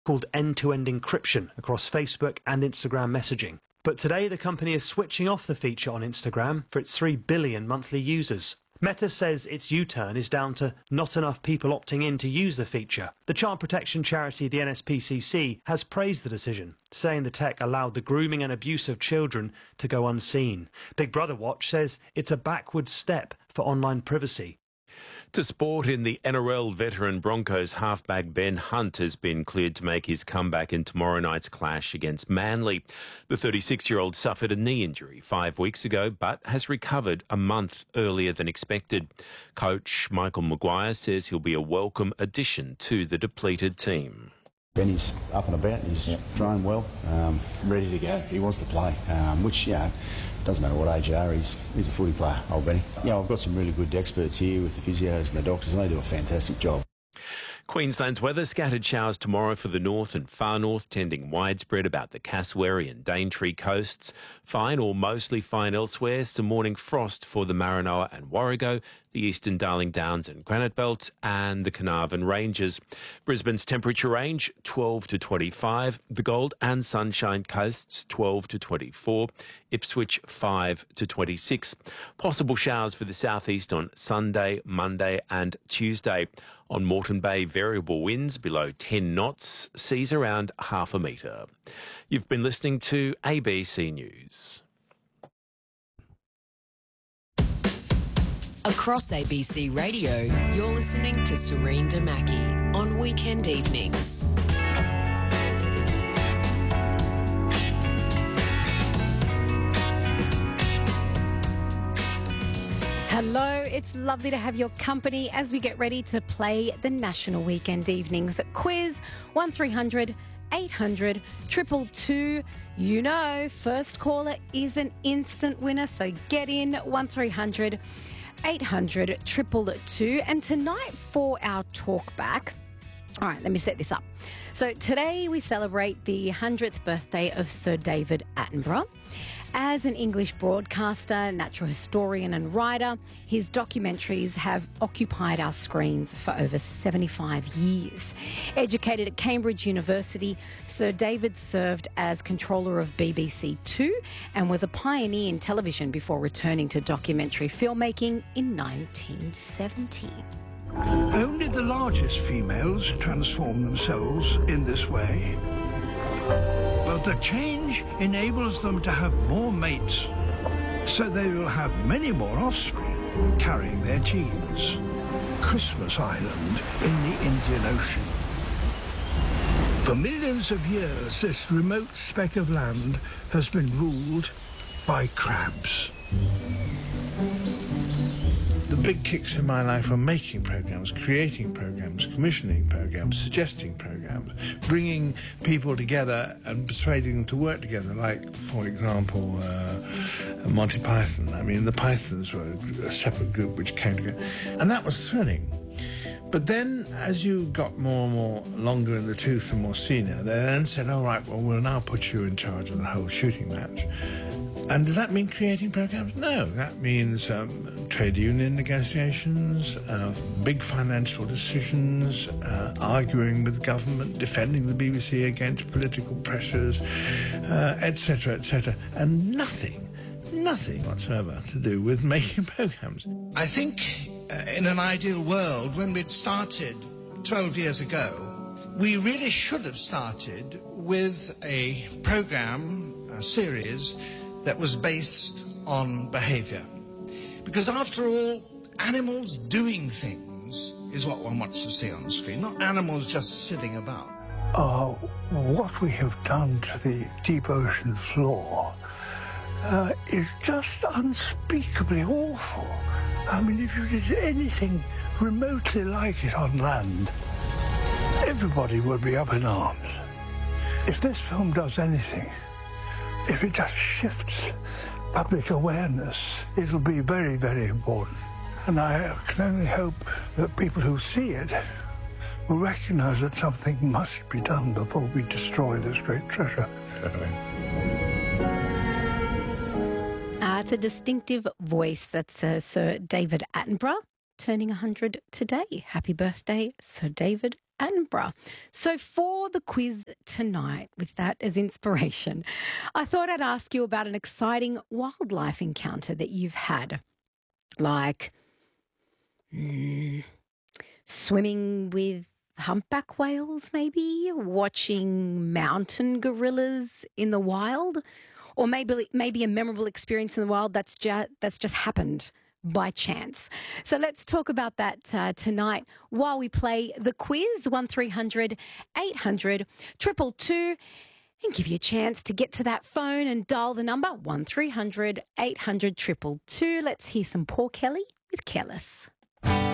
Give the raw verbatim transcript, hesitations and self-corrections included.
called end-to-end encryption across Facebook and Instagram messaging. But today the company is switching off the feature on Instagram for its three billion monthly users. Meta says its U-turn is down to not enough people opting in to use the feature. The child protection charity, the N S P C C, has praised the decision, saying the tech allowed the grooming and abuse of children to go unseen. Big Brother Watch says it's a backward step for online privacy. To sport, in the N R L, veteran Broncos halfback Ben Hunt has been cleared to make his comeback in tomorrow night's clash against Manly. The thirty-six-year-old suffered a knee injury five weeks ago but has recovered a month earlier than expected. Coach Michael Maguire says he'll be a welcome addition to the depleted team. Benny's up and about, he's yep. trained well, um, ready to go. He wants to play, um, which, you know, doesn't matter what age you are, he's, he's a footy player, old Benny. Yeah, I've got some really good experts here with the physios and the doctors, and they do a fantastic job. Queensland's weather: scattered showers tomorrow for the north and far north, tending widespread about the Cassowary and Daintree coasts. Fine or mostly fine elsewhere. Some morning frost for the Maranoa and Warrego, the eastern Darling Downs and Granite Belt, and the Carnarvon Ranges. Brisbane's temperature range twelve to twenty-five. The Gold and Sunshine Coasts twelve to twenty-four. Ipswich five to twenty-six. Possible showers for the southeast on Sunday, Monday and Tuesday. On Moreton Bay, variable winds below ten knots, seas around half a metre. You've been listening to A B C News. Across A B C Radio, you're listening to Serene Damaki on weekend evenings. Hello, it's lovely to have your company as we get ready to play the National Weekend Evenings quiz. one three hundred eight hundred two two two. You know, first caller is an instant winner, so get in. one three hundred eight hundred two two two. And tonight for our talk back, all right, let me set this up. So today we celebrate the one hundredth birthday of Sir David Attenborough. As an English broadcaster, natural historian and writer, his documentaries have occupied our screens for over seventy-five years. Educated at Cambridge University, Sir David served as controller of B B C Two and was a pioneer in television before returning to documentary filmmaking in nineteen seventy. Only the largest females transform themselves in this way. But the change enables them to have more mates, so they will have many more offspring carrying their genes. Christmas Island in the Indian Ocean. For millions of years, this remote speck of land has been ruled by crabs. The big kicks in my life are making programs, creating programs, commissioning programs, suggesting programs, bringing people together and persuading them to work together, like, for example, uh, Monty Python. I mean, the Pythons were a separate group which came together, and that was thrilling. But then, as you got more and more longer in the tooth and more senior, they then said, all right, well, we'll now put you in charge of the whole shooting match. And does that mean creating programs? No, that means um, trade union negotiations, uh, big financial decisions, uh, arguing with government, defending the B B C against political pressures, uh, et cetera, et cetera. And nothing, nothing whatsoever to do with making programs. I think uh, in an ideal world, when we'd started twelve years ago, we really should have started with a program, a series, that was based on behaviour. Because after all, animals doing things is what one wants to see on the screen, not animals just sitting about. Uh, what we have done to the deep ocean floor uh, is just unspeakably awful. I mean, if you did anything remotely like it on land, everybody would be up in arms. If this film does anything, if it just shifts public awareness, it'll be very, very important. And I can only hope that people who see it will recognise that something must be done before we destroy this great treasure. Uh, it's a distinctive voice. That's uh, Sir David Attenborough, turning one hundred today. Happy birthday, Sir David Edinburgh. So for the quiz tonight, with that as inspiration, I thought I'd ask you about an exciting wildlife encounter that you've had, like mm, swimming with humpback whales, maybe watching mountain gorillas in the wild, or maybe maybe a memorable experience in the wild that's just that's just happened by chance. So let's talk about that uh, tonight while we play the quiz. One three hundred eight hundred two two two, and give you a chance to get to that phone and dial the number one three hundred eight hundred two two two. Let's hear some Paul Kelly with Careless.